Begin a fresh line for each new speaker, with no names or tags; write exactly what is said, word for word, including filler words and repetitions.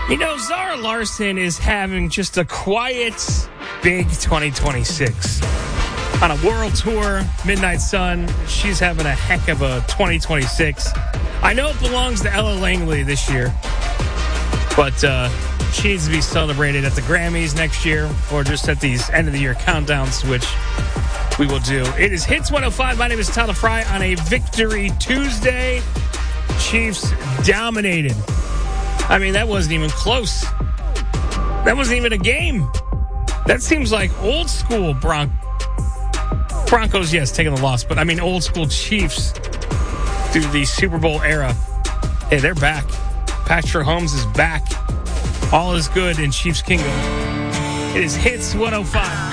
You know, Zara Larson is having just a quiet, big twenty twenty-six. On a world tour, Midnight Sun, she's having a heck of a twenty twenty-six. I know it belongs to Ella Langley this year, but uh, she needs to be celebrated at the Grammys next year or just at these end-of-the-year countdowns, which we will do. It is Hits one oh five. My name is Tyler Fry on a Victory Tuesday. Chiefs dominated. I mean, that wasn't even close. That wasn't even a game. That seems like old school Bron- Broncos, yes, taking the loss. But, I mean, old school Chiefs through the Super Bowl era. Hey, they're back. Patrick Mahomes is back. All is good in Chiefs Kingdom. It is Hits one oh five.